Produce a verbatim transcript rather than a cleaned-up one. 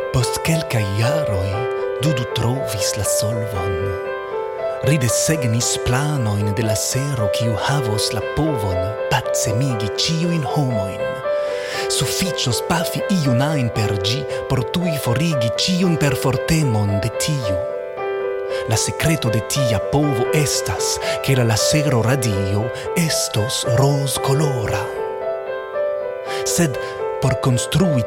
Post kelkaj jaroj Dudu trovis la solvon. Ri desegnis planojn de la sero kiu havos la povon pacemigi ĉiujn homojn. Sufiĉos pafi iun ajn per ĝi por tuj forigi ĉiun perfortemon de tiu. La secreto de tia povo estas che la lasero radio estos rozkolora. Sed por konstrui